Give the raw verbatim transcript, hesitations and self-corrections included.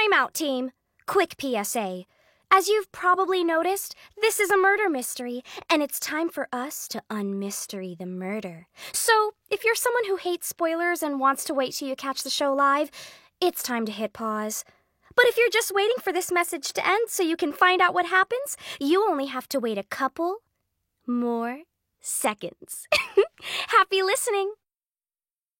Time out, team. Quick P S A. As you've probably noticed, this is a murder mystery, and it's time for us to unmystery the murder. So, if you're someone who hates spoilers and wants to wait till you catch the show live, it's time to hit pause. But if you're just waiting for this message to end so you can find out what happens, you only have to wait a couple more seconds. Happy listening!